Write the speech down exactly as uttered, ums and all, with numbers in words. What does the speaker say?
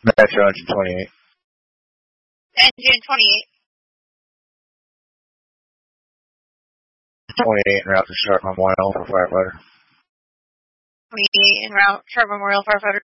Metro engine twenty-eight. Engine twenty-eight. twenty-eight en route to Sharp Memorial for firefighter. twenty-eight en route, Sharp Memorial firefighter.